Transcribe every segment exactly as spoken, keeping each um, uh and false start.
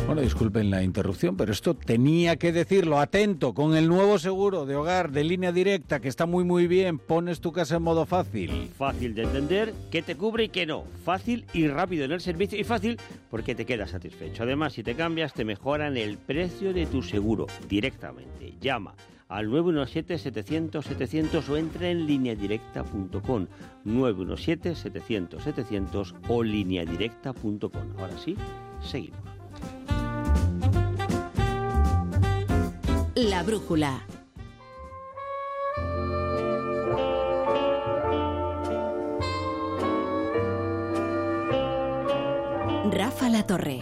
Bueno, disculpen la interrupción, pero esto tenía que decirlo. Atento, con el nuevo seguro de hogar de Línea Directa, que está muy muy bien, pones tu casa en modo fácil. Fácil de entender, qué te cubre y qué no. Fácil y rápido en el servicio y fácil porque te quedas satisfecho. Además, si te cambias, te mejoran el precio de tu seguro directamente. Llama al nueve uno siete, setecientos, setecientos o entra en línea directa punto com. nueve uno siete, setecientos, setecientos o línea directa punto com. Ahora sí, seguimos. La brújula. Rafa La Torre.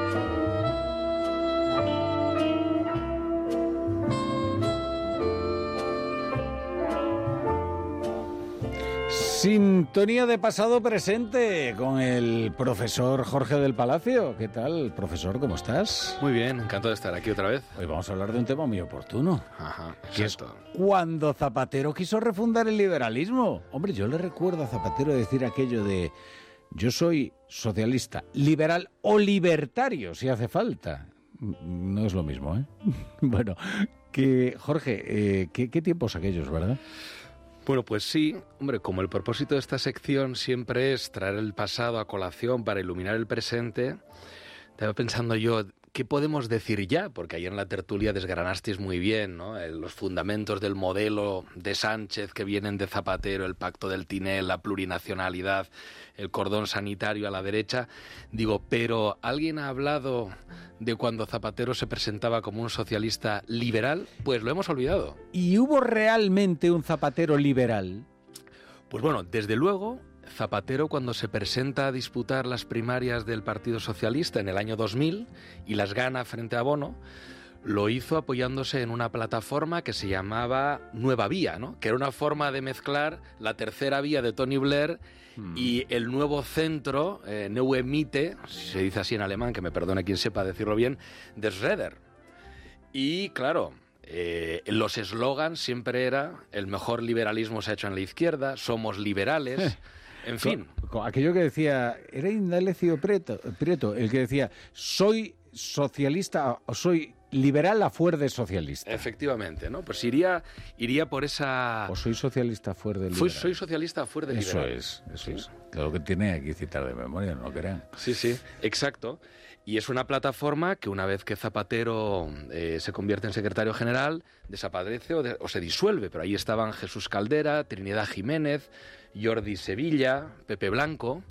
Sintonía de pasado presente con el profesor Jorge del Palacio. ¿Qué tal, profesor? ¿Cómo estás? Muy bien, encantado de estar aquí otra vez. Hoy vamos a hablar de un tema muy oportuno. Ajá, Que es exacto. cuando Zapatero quiso refundar el liberalismo. Hombre, yo le recuerdo a Zapatero decir aquello de: yo soy socialista, liberal o libertario, si hace falta. No es lo mismo, ¿eh? Bueno, que Jorge, eh, ¿qué, qué tiempos aquellos, ¿verdad? Bueno, pues sí, hombre, como el propósito de esta sección siempre es traer el pasado a colación para iluminar el presente, estaba pensando yo, ¿qué podemos decir ya? Porque ayer en la tertulia desgranasteis muy bien, ¿no? Los fundamentos del modelo de Sánchez que vienen de Zapatero, el pacto del Tinel, la plurinacionalidad, el cordón sanitario a la derecha. Digo, pero ¿alguien ha hablado de cuando Zapatero se presentaba como un socialista liberal? Pues lo hemos olvidado. ¿Y hubo realmente un Zapatero liberal? Pues bueno, desde luego, Zapatero, cuando se presenta a disputar las primarias del Partido Socialista en el año dos mil y las gana frente a Bono, lo hizo apoyándose en una plataforma que se llamaba Nueva Vía, ¿no? Que era una forma de mezclar la tercera vía de Tony Blair hmm. y el nuevo centro, eh, Neue Mitte, si se dice así en alemán, que me perdone quien sepa decirlo bien, de Schröder. Y claro, Eh, los eslogans siempre era: el mejor liberalismo se ha hecho en la izquierda, somos liberales, en fin. Con, con aquello que decía, era Indalecio Prieto, Prieto, el que decía, soy socialista o soy liberal a fuer de socialista. Efectivamente, ¿no? Pues iría, iría por esa... O soy socialista a fuer de liberal. Fui, soy socialista a fuer de eso liberal. Es, eso es. Lo que tiene aquí citar de memoria, no crean. Sí, sí, exacto. Y es una plataforma que una vez que Zapatero eh, se convierte en secretario general, desaparece o, de, o se disuelve. Pero ahí estaban Jesús Caldera, Trinidad Jiménez, Jordi Sevilla, Pepe Blanco.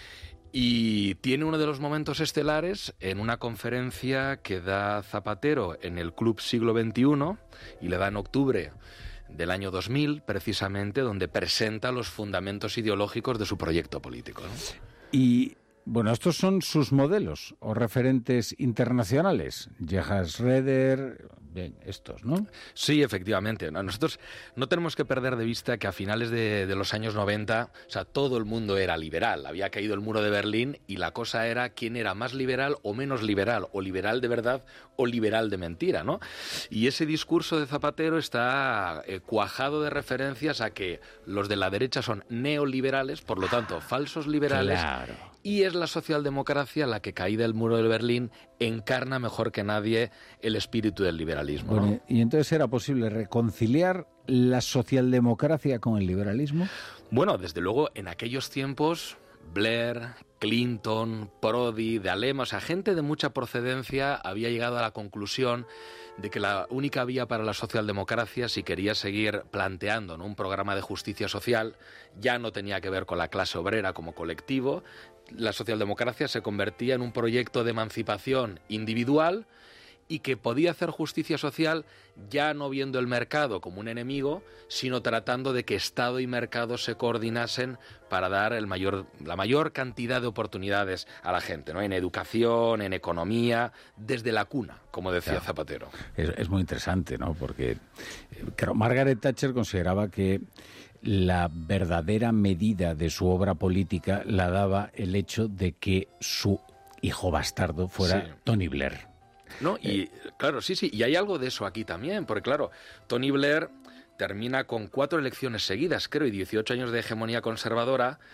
Y tiene uno de los momentos estelares en una conferencia que da Zapatero en el Club Siglo veintiuno, y le da en octubre del año dos mil, precisamente, donde presenta los fundamentos ideológicos de su proyecto político, ¿no? Y bueno, estos son sus modelos o referentes internacionales. Gerhard Schröder, bien, estos, ¿no? Sí, efectivamente. Nosotros no tenemos que perder de vista que a finales de, de los años noventa, o sea, todo el mundo era liberal. Había caído el muro de Berlín y la cosa era quién era más liberal o menos liberal, o liberal de verdad o liberal de mentira, ¿no? Y ese discurso de Zapatero está eh, cuajado de referencias a que los de la derecha son neoliberales, por lo tanto, falsos liberales. Claro. Y es la socialdemocracia la que, caída el muro de Berlín, encarna mejor que nadie el espíritu del liberalismo, ¿no? Bueno, ¿y entonces era posible reconciliar la socialdemocracia con el liberalismo? Bueno, desde luego, en aquellos tiempos, Blair, Clinton, Prodi, de Alema, o sea, gente de mucha procedencia había llegado a la conclusión de que la única vía para la socialdemocracia, si quería seguir planteando, ¿no?, un programa de justicia social, ya no tenía que ver con la clase obrera como colectivo. La socialdemocracia se convertía en un proyecto de emancipación individual y que podía hacer justicia social ya no viendo el mercado como un enemigo, sino tratando de que Estado y mercado se coordinasen para dar el mayor, la mayor cantidad de oportunidades a la gente, ¿no? En educación, en economía, desde la cuna, como decía claro. Zapatero. Es, es muy interesante, ¿no? Porque claro, Margaret Thatcher consideraba que la verdadera medida de su obra política la daba el hecho de que su hijo bastardo fuera sí. Tony Blair. No, y claro, sí, sí, y hay algo de eso aquí también, porque claro, Tony Blair termina con cuatro elecciones seguidas, creo, y dieciocho años de hegemonía conservadora,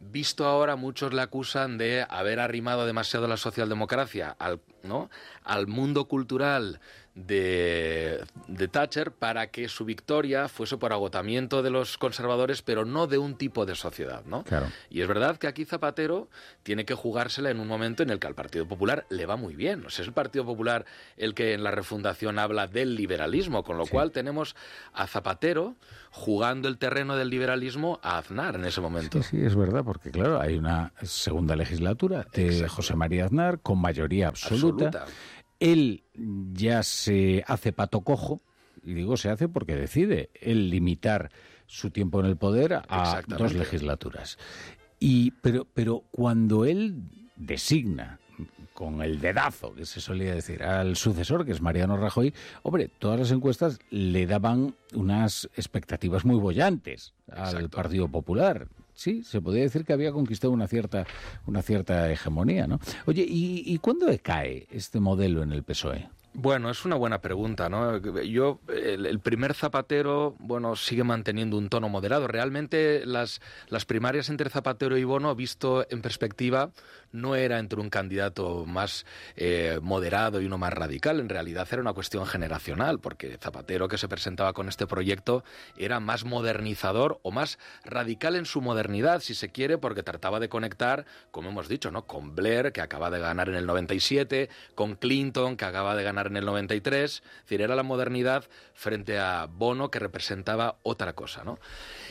Visto ahora, muchos le acusan de haber arrimado demasiado la socialdemocracia al, ¿no? al mundo cultural de, de Thatcher para que su victoria fuese por agotamiento de los conservadores, pero no de un tipo de sociedad, ¿no? Claro. Y es verdad que aquí Zapatero tiene que jugársela en un momento en el que al Partido Popular le va muy bien. O sea, es el Partido Popular el que en la refundación habla del liberalismo, con lo sí. cual tenemos a Zapatero jugando el terreno del liberalismo a Aznar en ese momento. Sí, sí, es verdad, porque claro, hay una segunda legislatura de Exacto. José María Aznar con mayoría absoluta. absoluta. Él ya se hace pato cojo, y digo se hace porque decide él limitar su tiempo en el poder a dos legislaturas. Y pero, pero cuando él designa con el dedazo, que se solía decir, al sucesor, que es Mariano Rajoy, hombre, todas las encuestas le daban unas expectativas muy bollantes al Exacto. Partido Popular. Sí, se podría decir que había conquistado una cierta una cierta hegemonía, ¿no? Oye, ¿y, y cuándo decae este modelo en el P S O E? Bueno, es una buena pregunta, ¿no? Yo, el, el primer Zapatero, bueno, sigue manteniendo un tono moderado. Realmente las, las primarias entre Zapatero y Bono, visto en perspectiva, no era entre un candidato más eh, moderado y uno más radical. En realidad era una cuestión generacional, porque Zapatero, que se presentaba con este proyecto, era más modernizador o más radical en su modernidad, si se quiere, porque trataba de conectar, como hemos dicho, ¿no? Con Blair, que acaba de ganar en el noventa y siete, con Clinton, que acaba de ganar en el noventa y tres, es decir, era la modernidad frente a Bono, que representaba otra cosa, ¿no?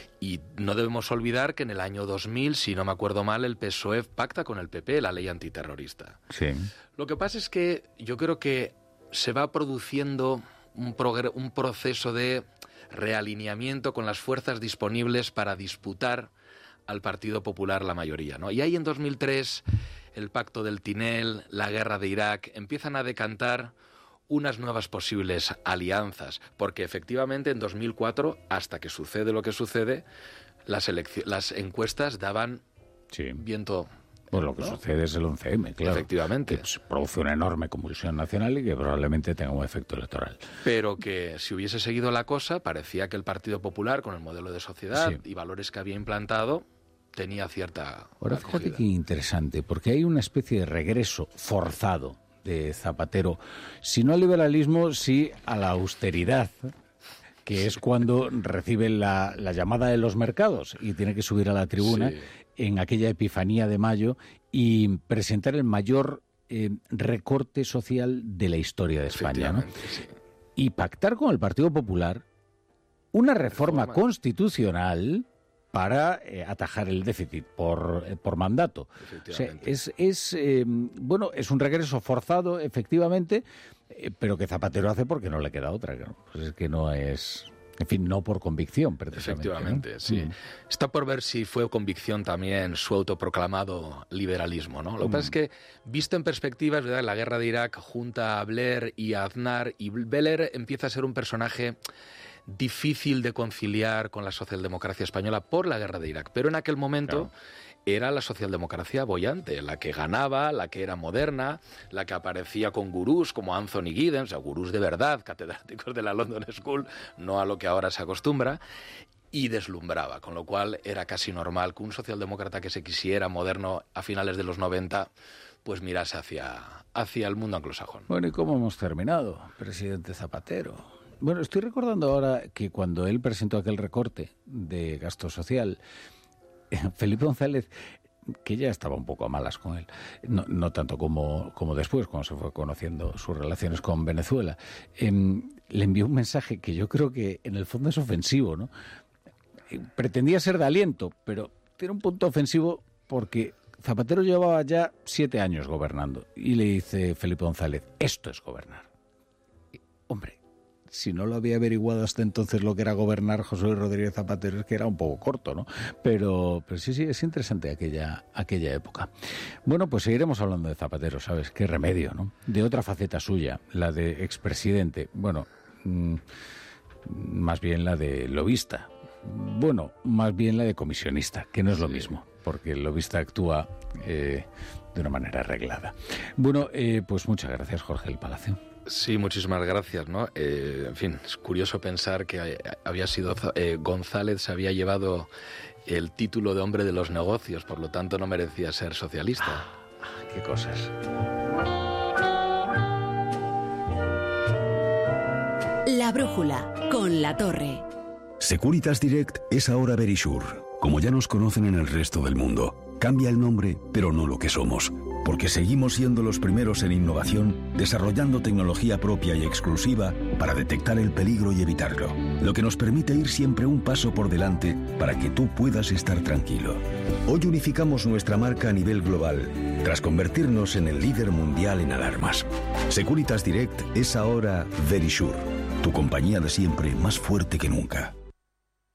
Y no debemos olvidar que en el año dos mil, si no me acuerdo mal, el P S O E pacta con el P P la ley antiterrorista. Sí. Lo que pasa es que yo creo que se va produciendo un, progr- un proceso de realineamiento con las fuerzas disponibles para disputar al Partido Popular la mayoría, ¿no? Y ahí en dos mil tres el pacto del Tinel, la guerra de Irak, empiezan a decantar unas nuevas posibles alianzas, porque efectivamente en dos mil cuatro, hasta que sucede lo que sucede, las, elecci- las encuestas daban sí. viento. Pues lo que ¿no? sucede es el once eme, claro. Efectivamente. Que produce una enorme convulsión nacional y que probablemente tenga un efecto electoral. Pero que si hubiese seguido la cosa, parecía que el Partido Popular, con el modelo de sociedad sí. y valores que había implantado, tenía cierta... Ahora fíjate qué interesante, porque hay una especie de regreso forzado de Zapatero, si no al liberalismo, sí a la austeridad, que es cuando recibe la, la llamada de los mercados y tiene que subir a la tribuna sí. en aquella epifanía de mayo y presentar el mayor eh, recorte social de la historia de España, ¿no? Sí. Y pactar con el Partido Popular una reforma, reforma. constitucional para eh, atajar el déficit por, eh, por mandato. O sea, es, es eh, bueno, es un regreso forzado, efectivamente, eh, pero que Zapatero hace porque no le queda otra. Claro. Pues es que no es... En fin, no por convicción, precisamente. Efectivamente, ¿no? sí. Mm. Está por ver si fue convicción también su autoproclamado liberalismo, ¿no? Lo que mm. pasa es que, visto en perspectiva, es verdad, la guerra de Irak junta a Blair y a Aznar, y Blair empieza a ser un personaje difícil de conciliar con la socialdemocracia española por la guerra de Irak. Pero en aquel momento claro. era la socialdemocracia boyante, la que ganaba, la que era moderna, la que aparecía con gurús como Anthony Giddens, o sea, gurús de verdad, catedráticos de la London School, no a lo que ahora se acostumbra, y deslumbraba, con lo cual era casi normal que un socialdemócrata que se quisiera moderno a finales de los noventa pues mirase hacia, hacia el mundo anglosajón. Bueno, ¿y cómo hemos terminado, presidente Zapatero? Bueno, estoy recordando ahora que cuando él presentó aquel recorte de gasto social, Felipe González, que ya estaba un poco a malas con él, no, no tanto como, como después, cuando se fue conociendo sus relaciones con Venezuela, eh, le envió un mensaje que yo creo que en el fondo es ofensivo, ¿no? Pretendía ser de aliento, pero tiene un punto ofensivo porque Zapatero llevaba ya siete años gobernando y le dice Felipe González, esto es gobernar. Y, hombre, si no lo había averiguado hasta entonces lo que era gobernar José Luis Rodríguez Zapatero, es que era un poco corto, ¿no? Pero, pero sí, sí, es interesante aquella, aquella época. Bueno, pues seguiremos hablando de Zapatero, ¿sabes? Qué remedio, ¿no? De otra faceta suya, la de expresidente. Bueno, mmm, más bien la de lobista. Bueno, más bien la de comisionista, que no es lo sí. mismo, porque el lobista actúa eh, de una manera arreglada. Bueno, eh, pues muchas gracias, Jorge del Palacio. Sí, muchísimas gracias, ¿no? Eh, en fin, es curioso pensar que había sido eh, González se había llevado el título de hombre de los negocios, por lo tanto no merecía ser socialista. Ah, qué cosas. La brújula, con La Torre. Securitas Direct es ahora Verisure, como ya nos conocen en el resto del mundo. Cambia el nombre, pero no lo que somos, porque seguimos siendo los primeros en innovación, desarrollando tecnología propia y exclusiva para detectar el peligro y evitarlo, lo que nos permite ir siempre un paso por delante para que tú puedas estar tranquilo. Hoy unificamos nuestra marca a nivel global, tras convertirnos en el líder mundial en alarmas. Securitas Direct es ahora Verisure, tu compañía de siempre más fuerte que nunca.